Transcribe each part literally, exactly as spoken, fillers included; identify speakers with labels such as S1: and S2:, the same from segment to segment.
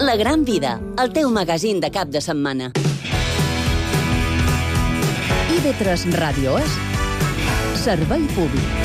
S1: La Gran Vida, el teu magazín de cap de setmana.
S2: I V tres Ràdio és servei públic.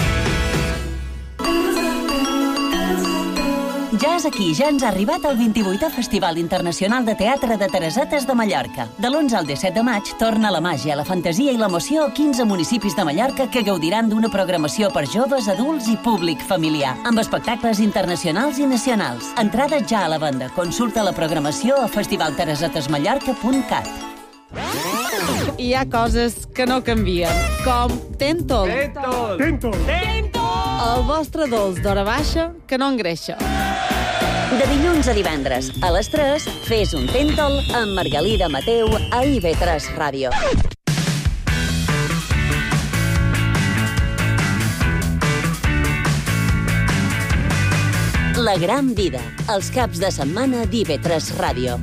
S1: Ja és aquí, ja ens ha arribat el vint-i-vuitè Festival Internacional de Teatre de Teresetes de Mallorca. De l'onze al disset de maig torna la màgia, la fantasia i l'emoció a quinze municipis de Mallorca que gaudiran d'una programació per joves, adults i públic familiar, amb espectacles internacionals i nacionals. Entrada ja a la venda. Consulta la programació a festival teresetes mallorca punt cat.
S3: Hi ha coses que no canvien, com Tentol.
S4: Tentol!
S5: Tentol!
S3: El vostre dolç d'hora baixa que no engreixa.
S1: De dilluns a divendres, a les tres, fes un Tentol amb Margalida Mateu a I V tres Ràdio. La Gran Vida, els caps de setmana d'I V tres Ràdio.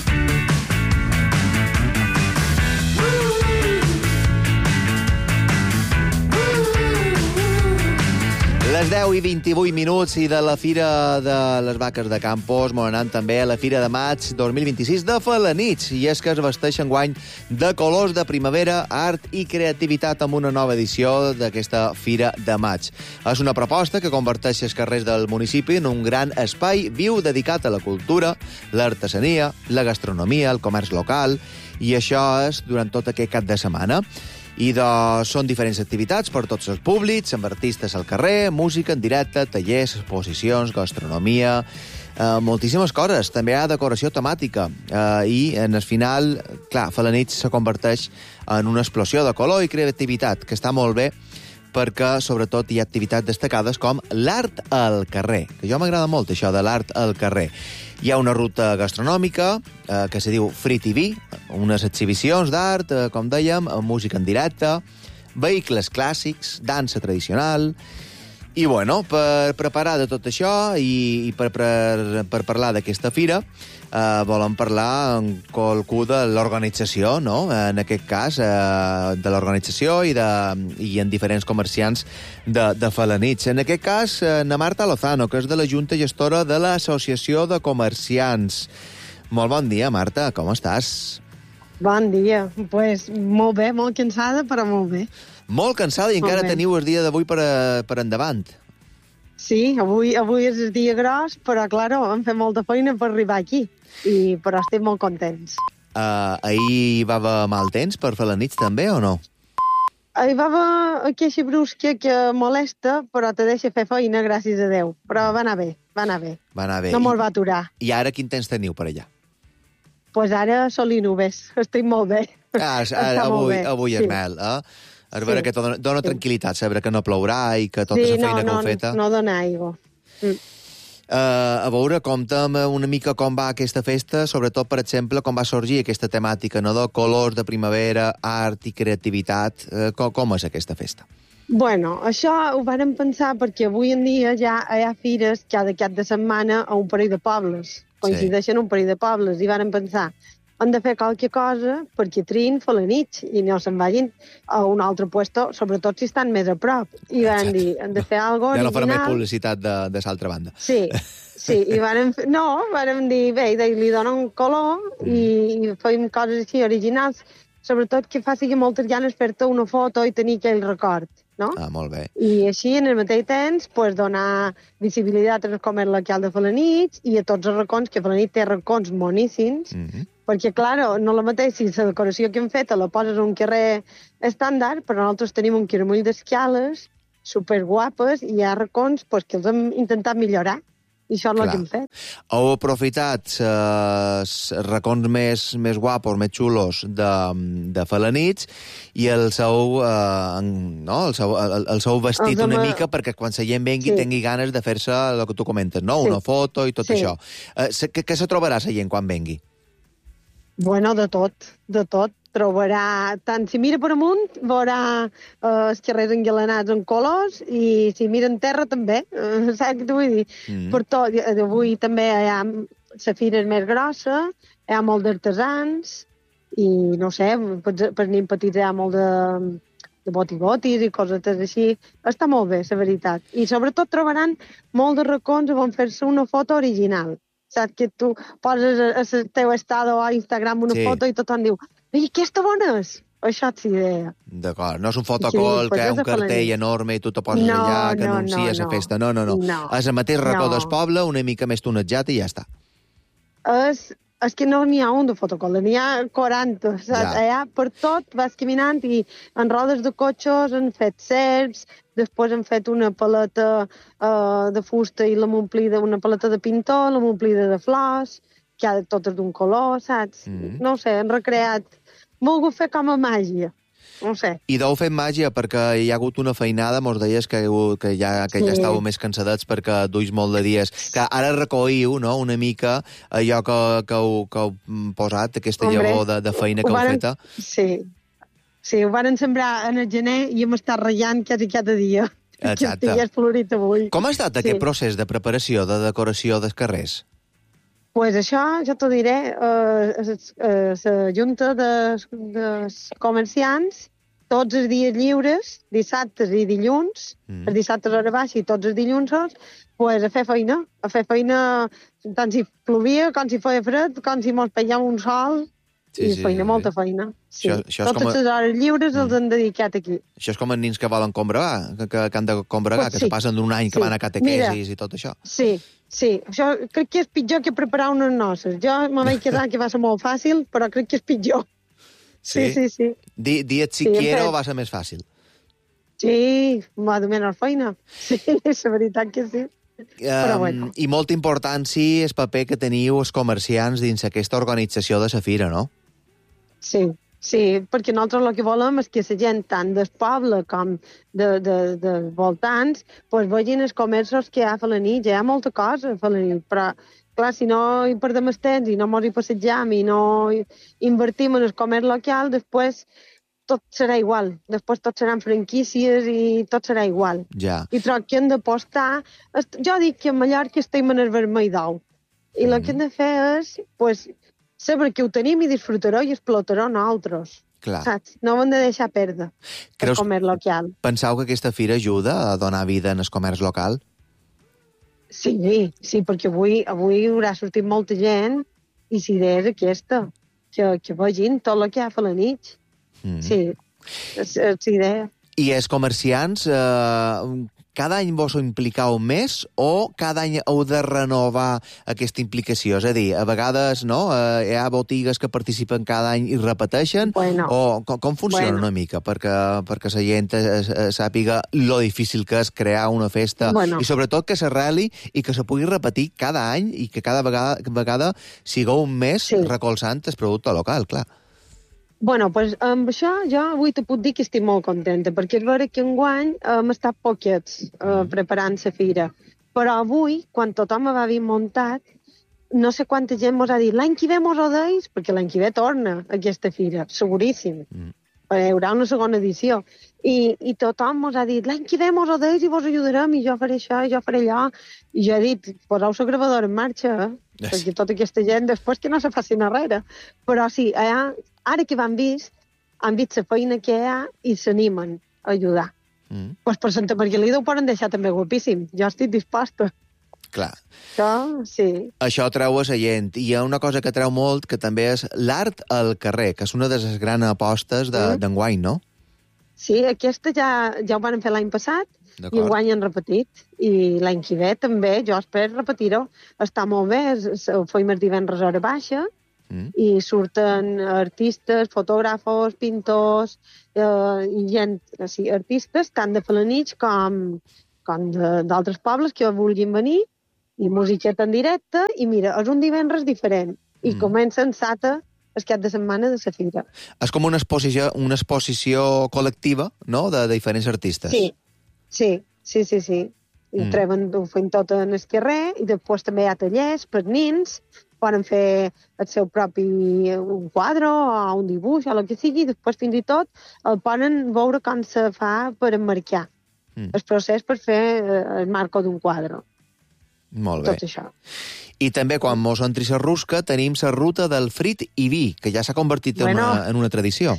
S4: Les deu i vint-i-vuit minuts i de la Fira de les Vaques de Campos m'ho anant també a la Fira de Maig dos mil vint-i-sis de Felanitx, i és que es vesteix enguany de colors de primavera, art i creativitat amb una nova edició d'aquesta Fira de Maig. És una proposta que converteix els carrers del municipi en un gran espai viu dedicat a la cultura, l'artesania, la gastronomia, el comerç local, i això és durant tot aquest cap de setmana. I doncs són diferents activitats per tots els públics, amb artistes al carrer, música en directe, tallers, exposicions, gastronomia, eh, moltíssimes coses. També hi ha decoració temàtica. Eh, I en el final, clar, Felanitx se converteix en una explosió de color i creativitat, que està molt bé, perquè sobretot hi ha activitats destacades com l'art al carrer, que jo m'agrada molt això de l'art al carrer. Hi ha una ruta gastronòmica eh, que se diu Free T V, unes exhibicions d'art, eh, com dèiem, música en directe, vehicles clàssics, dansa tradicional. I, bueno, per preparar de tot això i, i per, per, per parlar d'aquesta fira, eh, volem parlar amb qualcú de l'organització, no? En aquest cas, eh, de l'organització i, de, i en diferents comerciants de, de Felanitx. En aquest cas, eh, na Marta Lozano, que és de la Junta Gestora de l'Associació de Comerciants. Molt bon dia, Marta, com estàs?
S6: Bon dia. Pues, molt bé, molt cansada, però molt bé.
S4: Molt cansada i encara teniu el dia d'avui per, a, per endavant.
S6: Sí, avui, avui és el dia gros, però, clar, vam fer molta feina per arribar aquí. I, però estem molt contents.
S4: Uh, ahir hi va haver mal temps per Felanitx també, o no?
S6: Hi va haver aquesta brusca que molesta, però te deixa fer feina, gràcies a Déu. Però va anar bé, va anar bé.
S4: Va anar bé.
S6: No me'l va aturar.
S4: I ara quin temps teniu per allà?
S6: Pues ara sol i nubes. Estic molt bé.
S4: Ah, ara, avui, avui és sí. Mel, eh? A veure, sí. Que dona, dona tranquil·litat, saber que no plourà i que tota
S6: sí,
S4: la feina
S6: no,
S4: que
S6: no,
S4: heu feta...
S6: no dona aigua. Mm.
S4: Uh, a veure, compta'm una mica com va aquesta festa, sobretot, per exemple, com va sorgir aquesta temàtica, no?, de colors de primavera, art i creativitat. Uh, com, com és aquesta festa?
S6: Bueno, això ho vàrem pensar perquè avui en dia ja hi ha fires cada cap de setmana a un parell de pobles. Coincideixen sí. Un parell de pobles i vàrem pensar han de fer qualque cosa perquè triïn Felanitx i no se'n vagin a un altre puesto, sobretot si estan més a prop. I van dir, han de fer alguna cosa original.
S4: Ja no farà més publicitat de, de l'altra banda.
S6: Sí, sí, i vàrem, no, vàrem dir, bé, li donen un color i, i fem coses així originals, sobretot que faci que moltes ganes fer-te una foto i tenir aquell record, no?
S4: Ah, molt bé.
S6: I així, en el mateix temps, pues, donar visibilitat al comerç local de Felanitx i a tots els racons, que Felanitx té racons moníssims, mm -hmm. perquè, clar, no la mateix si la decoració que hem fet la poses en un carrer estàndard, però nosaltres tenim un caramull d'escales superguapes i hi ha racons pues, que els hem intentat millorar. I això és el que hem fet.
S4: Heu aprofitat eh, els racons més, més guapos, més xulos de, de Felanitx i el seu, eh, no? el seu, el, el seu vestit una mica perquè quan la gent vengui sí. Tingui ganes de fer-se el que tu comentes, no? Sí. Una foto i tot sí. Això. Eh, què, què se trobarà la gent quan vengui?
S6: Bueno, de tot, de tot. Trobarà, tant si mira per amunt, veurà eh, els carrers engalanats en colors i si mira en terra també, eh, saps què t'ho vull dir? Mm. Per tot, avui també hi ha la fira més grossa, hi ha molt d'artesans i no sé, per, per nen petits hi ha molt de, de boti-botis i coses així. Està molt bé, la veritat. I sobretot trobaran molt de racons on fer-se una foto original. Saps que tu poses el teu estado a Instagram una
S4: Sí.
S6: foto i tothom diu «Ei, aquesta bona és!» Això és idea.
S4: D'acord, no és un fotocall
S6: Sí,
S4: que hi ha
S6: pues
S4: un
S6: és de
S4: cartell
S6: Felanitx.
S4: enorme i tu te poses
S6: No,
S4: allà, que
S6: no,
S4: anuncies
S6: no,
S4: la festa. No, no, no.
S6: no.
S4: És el mateix racó
S6: No.
S4: del poble, una mica més tonejat i ja està.
S6: És, és que no n'hi ha un de fotocol, n'hi ha quaranta. Saps?
S4: Ja.
S6: Allà per tot vas caminant i en rodes de cotxes han fet serps, després han fet una paleta uh, de fusta i l'hem omplida, una paleta de pintor, l'hem omplida de flors, que ha de totes d'un color, saps?
S4: Mm.
S6: No ho sé, han recreat... M'ho volgut fer com a màgia. No ho sé.
S4: I deu fer màgia perquè hi ha hagut una feinada, mos deies que, que ja, que ja
S6: Sí.
S4: estàveu més cansats perquè duis molt de dies. Que ara recolliu, no?, una mica allò que, que, heu, que heu posat, aquesta
S6: Hombre,
S4: llavor de, de feina que
S6: ho
S4: heu
S6: varen-
S4: feta.
S6: Sí. Sí, ho van sembrar en el gener i hem estat ratllant quasi cada dia. Que
S4: Exacte.
S6: estigués florit avui.
S4: Com ha estat
S6: Sí.
S4: aquest procés de preparació, de decoració dels carrers?
S6: Pues això, jo t'ho diré, eh, la Junta de, de comerciants, tots els dies lliures, dissabtes i dilluns,
S4: Mm.
S6: els dissabtes hora baixa i tots els dilluns, pues a fer feina, a fer feina tant si plovia, com si feia fred, com si mos pegava un sol,
S4: Sí,
S6: i
S4: sí,
S6: feina,
S4: sí,
S6: molta
S4: sí.
S6: feina. Sí.
S4: Això- això és
S6: Totes
S4: com a-
S6: les hores lliures els
S4: Mm.
S6: han dedicat aquí.
S4: Això és com els nins que volen combregar, que, que, que han de combregar,
S6: Pues
S4: que
S6: sí.
S4: se passen d'un any que
S6: Sí.
S4: van a catequesis i tot això.
S6: Sí, sí. Això crec que és pitjor que preparar unes noces. Jo me vaig quedar que va ser molt fàcil, però crec que és pitjor. Sí, sí, sí.
S4: Di, di et si
S6: Sí, hem
S4: quiero
S6: fet-
S4: va ser més fàcil.
S6: Sí, m'ha de menys feina. Sí, la veritat que sí. Però
S4: Um,
S6: bueno.
S4: I molt important, sí, el paper que teniu els comerciants dins aquesta organització de la fira, no?
S6: Sí, sí, perquè nosaltres el que volem és que la gent, tant del poble com de, de, de voltants, pues, vegin els comerços que hi ha a Felanitx. Hi ha molta cosa a Felanitx, però, clar, si no hi perdem el temps i no mos hi passegem i no hi invertim en el comerç local, després tot serà igual. Després tot seran franquícies i tot serà igual.
S4: Ja.
S6: I trobo que hem d'apostar... est- Jo dic que a Mallorca estem en el vermell d'ou. I el que hem de fer és pues, saber que ho tenim i disfrutar-ho i explotar-ho nosaltres.
S4: Clar.
S6: Saps? No ho hem de deixar perdre, el
S4: Creus-
S6: comerç local.
S4: Penseu que aquesta fira ajuda a donar vida en el comerç local?
S6: Sí, sí, perquè avui, avui haurà sortit molta gent i la idea és aquesta, que, que vegin tot el que hi ha a Felanitx.
S4: Mm.
S6: Sí, és, és la idea.
S4: I els comerciants, eh, cada any vos ho implicau més o cada any heu de renovar aquesta implicació? És a dir, a vegades no, eh, hi ha botigues que participen cada any i repeteixen,
S6: Bueno.
S4: o com, com funciona
S6: Bueno.
S4: una mica perquè, perquè la gent eh, eh, sàpiga lo difícil que és crear una festa
S6: Bueno.
S4: i sobretot que s'arreli i que se pugui repetir cada any i que cada vegada, vegada sigueu més
S6: Sí.
S4: recolzant el producte local, clar.
S6: Bueno, pues, amb això jo avui te puc dir que estic molt contenta, perquè és veritat que enguany hem estat poquets eh, preparant la fira. Però avui, quan tothom va vir muntat, no sé quanta gent mos ha dit l'any que ve mos ho deis, perquè l'any que ve torna aquesta fira, seguríssim.
S4: Mm.
S6: Hi haurà una segona edició. I, i tothom mos ha dit l'any que ve mos ho deis i vos ajudarem, i jo faré això, i jo faré allò. I jo he dit, poseu la gravadora en marxa, eh?
S4: Yes.
S6: Perquè tota aquesta gent després que no se facin enrere. Però sí, allà, ara que van vist, han vist la feina que hi ha i s'animen a ajudar.
S4: Mm.
S6: Pues per Santa Margalida ho poden deixar també guapíssim. Jo estic disposta.
S4: Clar.
S6: Això, sí.
S4: Això treu a la gent. I hi ha una cosa que treu molt, que també és l'art al carrer, que és una de les grans apostes
S6: Mm.
S4: d'enguany, no?
S6: Sí, aquesta ja, ja ho van fer l'any passat, i
S4: D'acord.
S6: enguany han repetit. I l'any que ve també, jo espero repetir-ho. Està molt bé, es- es- ho fem el divendres a hora baixa,
S4: Mm.
S6: i surten artistes, fotògrafos, pintors, eh, i gent, o sigui, artistes, tant de Felanitx com, com de- d'altres pobles que vulguin venir, i musiqueta en directe, i mira, és un divendres diferent, i
S4: Mm.
S6: mm. comença en Sata el cap de setmana de la fira.
S4: És com una exposició, una exposició col·lectiva, no?, de diferents artistes.
S6: Sí, sí, sí, sí, sí. I
S4: Mm.
S6: mm. treuen, ho fem tot en el carrer, i després també hi ha tallers per nins, poden fer el seu propi un quadre o un dibuix o el que sigui, i després fins i tot el poden veure com se fa per emmarcar.
S4: Mm.
S6: El procés per fer eh, el marco d'un quadre.
S4: Molt bé.
S6: Tot això.
S4: I també, quan mos entri la rusca, tenim la ruta del frit i vi, que ja s'ha convertit
S6: Bueno.
S4: en, una, en una tradició.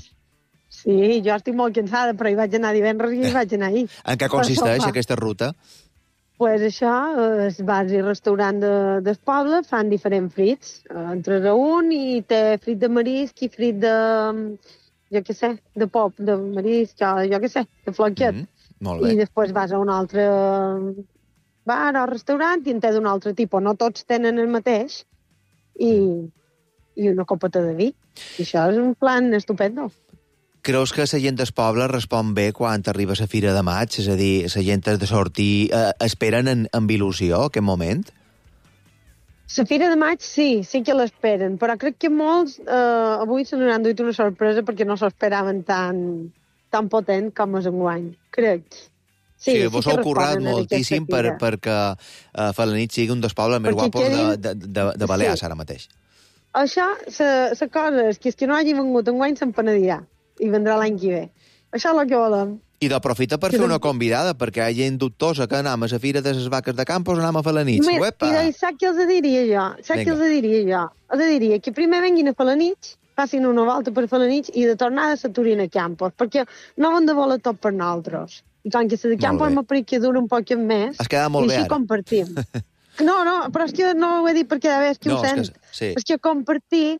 S6: Sí, jo estic molt cansada, però hi vaig anar divendres i hi vaig anar ahir.
S4: En què
S6: Per
S4: consisteix
S6: sopar.
S4: aquesta ruta?
S6: pues això, els bars i restaurants de, del poble fan diferents frits. Entres a un i té frit de marisc i frit de, jo què sé, de pop, de marisc, jo, jo què sé, de floquet.
S4: Mm, molt bé.
S6: I després vas a un altre bar o restaurant i en té d'un altre tipus. No tots tenen el mateix i, i una copeta de vi. I això és un plan estupendo.
S4: Creus que la gent del poble respon bé quan arriba la Fira de Maig? És a dir, la gent has de sortir... Eh, esperen en, amb il·lusió aquest moment?
S6: La Fira de Maig sí, sí que l'esperen, però crec que molts eh, avui se n'han duit una sorpresa perquè no s'esperaven tan, tan potent com és enguany, crec.
S4: Sí, sí,
S6: sí
S4: vos heu currat moltíssim per, perquè eh, Felanitx sigui un dels pobles més guapos quedin... de, de, de, de Balears sí. Ara mateix.
S6: Això, la cosa és que el que no hagi vengut enguany se'n penedirà i vendrà l'any que ve. Això és el que volem.
S4: I d'aprofita per fer una convidada, perquè hi ha gent dubtosa que anam a la Fira de les Vaques de Campos, anam a Felanitx.
S6: Uepa! I saps què els diria jo? Saps què els diria jo? Els diria que primer venguin a Felanitx, facin una volta per Felanitx i de tornada s'aturin a Campos, perquè no van de voler tot per nosaltres. I com que la de Campos m'apareix que dura un poc més,
S4: has quedat molt
S6: i així
S4: bé, ara.
S6: Compartim. No, no, però és que no ho he dit perquè a veure, és que
S4: no,
S6: ho sent.
S4: És que, sí.
S6: És que compartir,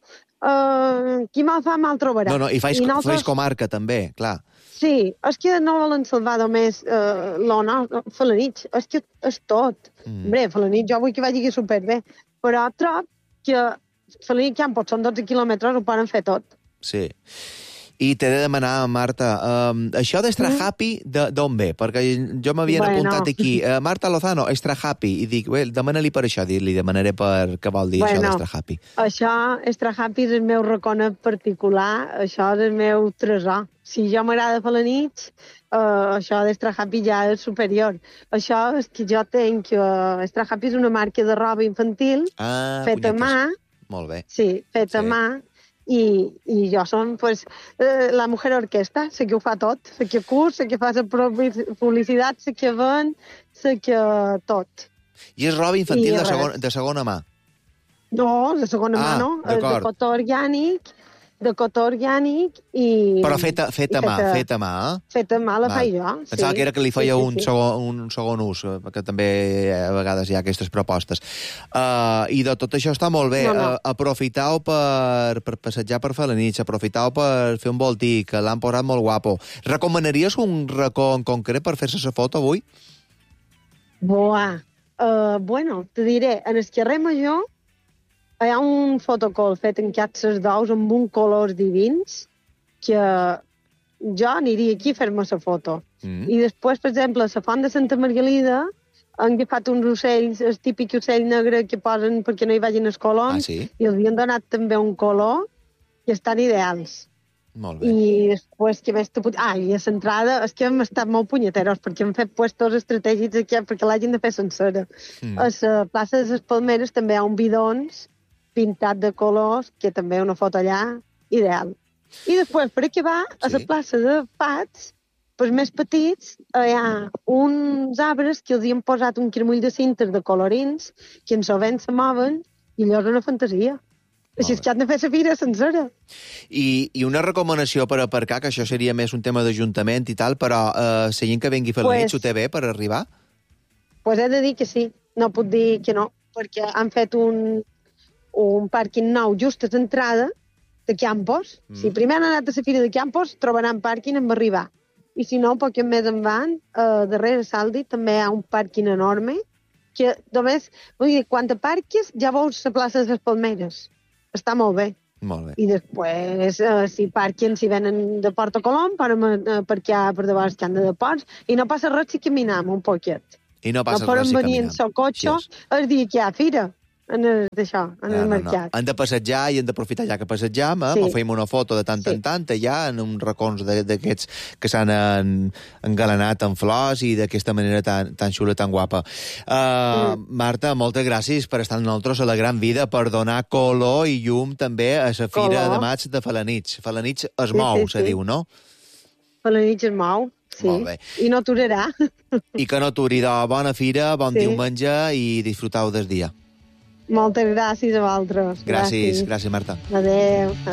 S6: uh, qui mal fa, mal trobarà.
S4: No, no, i faig,
S6: I nosaltres...
S4: faig comarca, també, clar.
S6: Sí, és que no volen salvar només uh, l'Ona, Felanitx, és que és tot. Mm. Bé, Felanitx jo vull que vagi superbé, però trob que Felanitx i Campos són dotze quilòmetres, ho poden fer tot.
S4: Sí. I t'he de demanar, Marta, um, això d'Extra mm. Happy, d'on ve? Perquè jo m'havien bueno. apuntat aquí, uh, Marta Lozano, Extra Happy, i dic, bé, demana-li per això, li demanaré per què vol dir bueno, això d'Extra Happy.
S6: Això, Extra Happy, és el meu reconec particular, això és el meu tresor. Si jo m'agrada Felanitx, uh, això d'Extra Happy ja és superior. Això és que jo tenc... Uh, Extra Happy és una marca de roba infantil,
S4: ah,
S6: feta a mà.
S4: Molt bé.
S6: Sí, feta sí. a mà. I, i jo som pues, eh, la mujer orquesta, sé que ho fa tot, sé que curs, sé que fa la publicitat, sé que ven, sé que tot.
S4: I és roba infantil de, segon, de segona mà?
S6: No, de segona ah, mà no, és de cotó orgànic, de cotó orgànic i...
S4: Però feta, feta a mà, feta a mà, eh?
S6: Feta a mà la faig jo, sí.
S4: Pensava que era que li feia
S6: sí, sí,
S4: un,
S6: sí.
S4: Segon, un segon ús, que també a vegades hi ha aquestes propostes. Uh, I de tot això està molt bé. No, no. Uh, aprofitau per, per passejar per Felanitx, aprofitau per fer un voltí, que l'han posat molt guapo. Recomanaries un racó en concret per fer-se la foto avui?
S6: Buah, uh, bueno, te diré, en el carrer Major hi ha un fotocol fet en catxes d'ous amb un colors divins que jo aniria aquí a fer-me la foto. Mm. I després, per exemple, a la font de Santa Margalida han agafat uns ocells, el típic ocell negre que posen perquè no hi vagin els coloms,
S4: ah, sí?
S6: i els havien donat també un color i estan ideals.
S4: Molt bé.
S6: I després, que més te pot... Ah, i a l'entrada, és que hem estat molt punyeteros, perquè hem fet puestos estratègics aquí perquè l'hagin de fer sencera. Mm. A la plaça de les Palmeres també hi ha un bidons pintat de colors, que també una foto allà, ideal. I després, per acabar, sí. a la plaça de Fats, pues més petits, hi ha uns arbres que els hi han posat un crimull de cintes de colorins, que en sovint se moven, i allò és una fantasia. Així és que han de fer la fira sencera.
S4: I, I una recomanació per aparcar, que això seria més un tema d'Ajuntament i tal, però eh, la gent que vengui a Felanitx pues, ho té bé per arribar?
S6: Doncs pues he de dir que sí, no puc dir que no, perquè han fet un... un pàrquing nou just a l'entrada de Campos. Mm. Si primer han anat a la fira de Campos, trobaran pàrquing en arribar. I si no, un poc més en van, uh, darrere Saldi també hi ha un pàrquing enorme, que només, vull dir, quan te parques ja veus la plaça de les Palmeres. Està molt bé.
S4: Molt bé.
S6: I després, uh, si parquen, si venen de Porta Colom, poden uh, parquear per davant el camp de deports, i no passa res si caminam un poquet.
S4: I no passa
S6: no
S4: res si caminam.
S6: No poden venir en el cotxe sí. el dia que hi ha fira. En el, d'això, en no, el mercat.
S4: No, no. Han de passejar i han d'aprofitar ja que passegem, eh? Sí. O fem una foto de tant sí. en tant, allà, en uns racons d'aquests que s'han en, engalanat amb flors i d'aquesta manera tan, tan xula, tan guapa. Uh, mm. Marta, moltes gràcies per estar amb nosaltres a la Gran Vida, per donar color i llum també a la Fira de Maig de Felanitx. Felanitx es mou, sí, sí, se sí. diu, no?
S6: Felanitx es mou, sí. I no aturarà.
S4: I que no aturi, de bona fira, bon
S6: sí.
S4: diumenge i disfrutau del dia.
S6: Moltes gràcies a vosaltres.
S4: Gràcies, gràcies, gràcies Marta.
S6: Adéu.